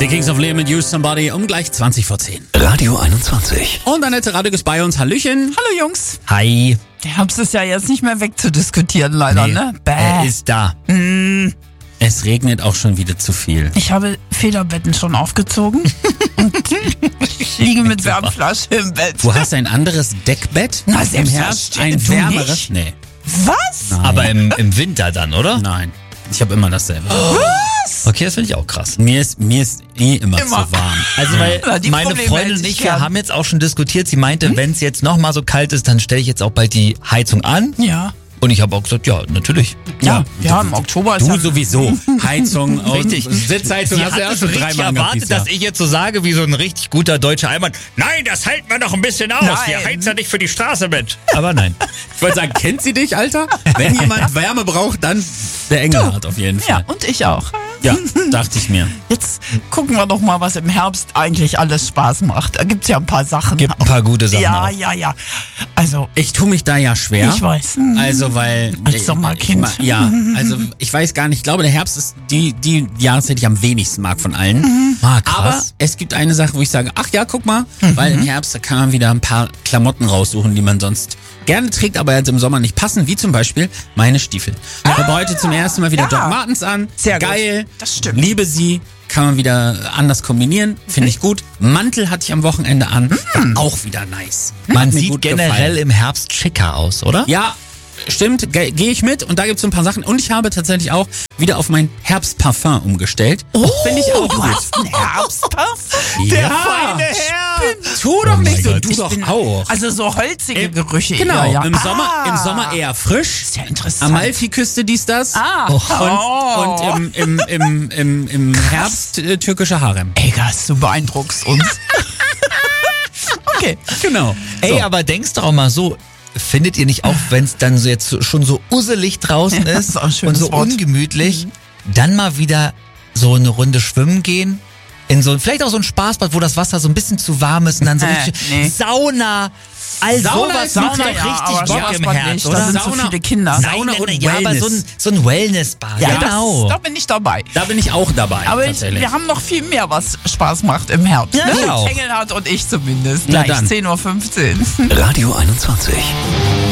The Kings of Leon mit Use Somebody um gleich 20 vor 10. Radio 21. Und Annette Radek ist bei uns. Hallöchen. Hallo Jungs. Hi. Der Herbst ist ja jetzt nicht mehr wegzudiskutieren, leider, ne? Er ist da. Es regnet auch schon wieder zu viel. Ich habe Federbetten schon aufgezogen und ich liege mit Wärmflasche im Bett. Du hast ein anderes Deckbett Na, im Herbst, ein du wärmeres? nicht? Nee, Was? nein. Aber im Winter dann, oder? Nein, ich habe immer dasselbe. Okay, das finde ich auch krass. Mir ist immer zu warm. Also, weil Na, die meine Probleme Freundin hätte und ich ich, wir gern. haben jetzt auch schon diskutiert. Sie meinte, wenn es jetzt nochmal so kalt ist, dann stelle ich jetzt auch bald die Heizung an. Ja. Und ich habe auch gesagt, ja, natürlich. Ja, im Oktober ist Du ja... sowieso. Heizung und Richtig. Sitzheizung Sie hast du ja hatte schon so richtig dreimal gehabt erwartet, dass ich jetzt so sage, wie so ein richtig guter deutscher Allmann, nein, das halten wir noch ein bisschen aus. Nein. Wir heizen ja nicht für die Straße mit. Aber nein. Ich wollte sagen, kennt sie dich, Alter? Wenn jemand Wärme braucht, dann der Engelhardt auf jeden Ja, Fall. und ich auch. Ja, dachte ich mir. Jetzt gucken wir doch mal, was im Herbst eigentlich alles Spaß macht. Da gibt's ja ein paar Sachen. Gibt ein paar gute Sachen Ja, auch. ja. Also, Ich tue mich da ja schwer. ich weiß. Also, weil... Als Sommerkind. Also ich weiß gar nicht, ich glaube, der Herbst ist die Jahreszeit, die ich am wenigsten mag von allen. Ah, Aber krass. es gibt eine Sache, wo ich sage, ach ja, guck mal, weil im Herbst, da kann man wieder ein paar Klamotten raussuchen, die man sonst gerne trägt, aber jetzt im Sommer nicht passen, wie zum Beispiel meine Stiefel. Ich habe heute zum ersten Mal wieder ja. Doc Martens an. Sehr gut. Geil. Das stimmt. Liebe sie. Kann man wieder anders kombinieren. Finde ich gut. Mantel hatte ich am Wochenende an. War auch wieder nice. Man Hat mir sieht gut generell gefallen. im Herbst schicker aus, oder? Ja, stimmt, gehe ich mit und da gibt's so ein paar Sachen und ich habe tatsächlich auch wieder auf mein Herbstparfum umgestellt. Finde ich auch du gut. hast einen Herbstparfum? Der feine Herr. Tu doch nicht so, Gott. du Ich doch bin- auch. Also so holzige Gerüche. Genau, eher, ja. im Sommer eher frisch. Ist ja interessant. Amalfiküste dies das. Und im Herbst türkischer Harem. Egas, du beeindruckst uns. Okay. Genau. Ey, aber denkst doch auch mal so, findet ihr nicht auch, wenn es dann so jetzt schon so usselig draußen Ja, das ist ist auch ein und schönes so Wort. ungemütlich, dann mal wieder so eine Runde schwimmen gehen? In so, vielleicht auch so ein Spaßbad, wo das Wasser so ein bisschen zu warm ist und dann so richtig nee. Sauna. All Sauna sowas ist macht Sauna, doch ja, richtig aber Bock im Spaßbad Herz, nicht, oder? da sind so Sauna- viele Kinder. Sauna und ja, aber Wellness. so ein Wellnessbad, Ja, genau. da bin ich dabei. Da bin ich auch dabei. Aber tatsächlich. wir haben noch viel mehr, was Spaß macht im Herbst. Ja, ne? ich auch. Engelhardt und ich zumindest. Na Gleich dann. 10:15 Uhr. Radio 21.